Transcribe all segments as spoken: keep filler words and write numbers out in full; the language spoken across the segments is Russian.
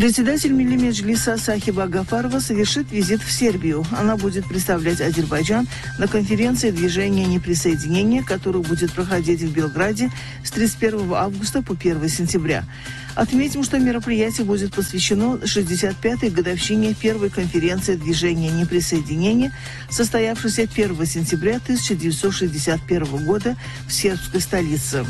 Председатель Милли Меджлиса Сахиба Гафарова совершит визит в Сербию. Она будет представлять Азербайджан на конференции движения неприсоединения, которая будет проходить в Белграде с тридцать первого августа по первого сентября. Отметим, что мероприятие будет посвящено шестьдесят пятой годовщине первой конференции движения неприсоединения, состоявшейся первого сентября тысяча девятьсот шестьдесят первого года в сербской столице.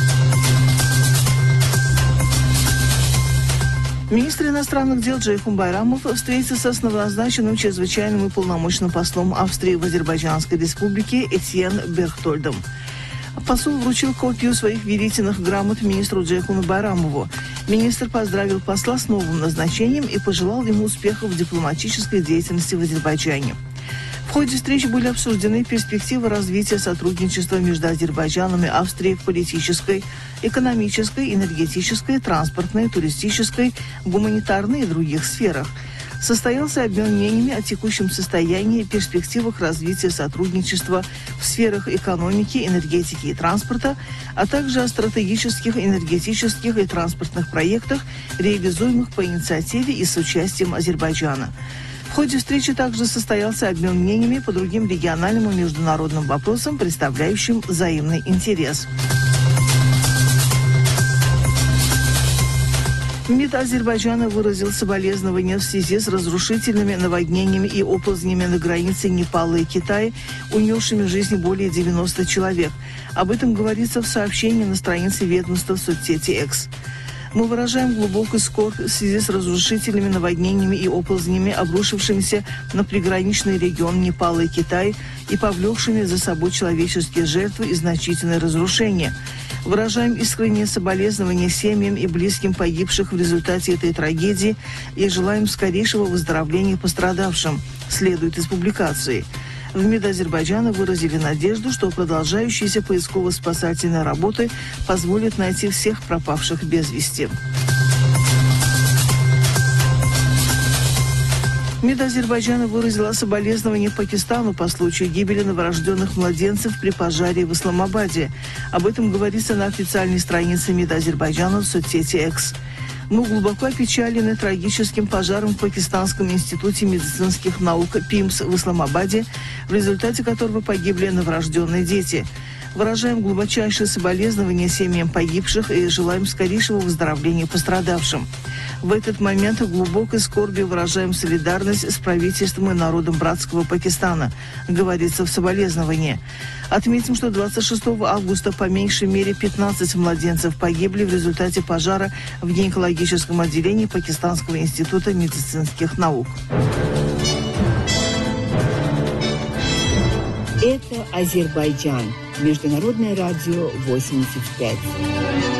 Министр иностранных дел Джейхун Байрамов встретится с новоназначенным чрезвычайным и полномочным послом Австрии в Азербайджанской республике Этьен Берхтольдом. Посол вручил копию своих верительных грамот министру Джейхуну Байрамову. Министр поздравил посла с новым назначением и пожелал ему успехов в дипломатической деятельности в Азербайджане. В ходе встречи были обсуждены перспективы развития сотрудничества между Азербайджаном и Австрией в политической, экономической, энергетической, транспортной, туристической, гуманитарной и других сферах. Состоялся обмен мнениями о текущем состоянии и перспективах развития сотрудничества в сферах экономики, энергетики и транспорта, а также о стратегических энергетических и транспортных проектах, реализуемых по инициативе и с участием Азербайджана. В ходе встречи также состоялся обмен мнениями по другим региональным и международным вопросам, представляющим взаимный интерес. МИД Азербайджана выразил соболезнования в связи с разрушительными наводнениями и оползнями на границе Непала и Китая, унесшими жизни более девяноста человек. Об этом говорится в сообщении на странице ведомства в соцсети X. Мы выражаем глубокую скорбь в связи с разрушительными наводнениями и оползнями, обрушившимися на приграничный регион Непала и Китая и повлекшими за собой человеческие жертвы и значительные разрушения. Выражаем искреннее соболезнования семьям и близким погибших в результате этой трагедии и желаем скорейшего выздоровления пострадавшим, следует из публикации. В МИД Азербайджана выразили надежду, что продолжающиеся поисково-спасательные работы позволят найти всех пропавших без вести. МИД Азербайджана выразила соболезнования Пакистану по случаю гибели новорожденных младенцев при пожаре в Исламабаде. Об этом говорится на официальной странице МИД Азербайджана в соцсети X. Мы глубоко опечалены трагическим пожаром в Пакистанском институте медицинских наук ПИМС в Исламабаде, в результате которого погибли новорожденные дети. Выражаем глубочайшие соболезнования семьям погибших и желаем скорейшего выздоровления пострадавшим. В этот момент глубокой скорбью выражаем солидарность с правительством и народом братского Пакистана, говорится в соболезновании. Отметим, что двадцать шестого августа по меньшей мере пятнадцать младенцев погибли в результате пожара в гинекологическом отделении Пакистанского института медицинских наук. Это Азербайджан. Международное радио восемьдесят пять.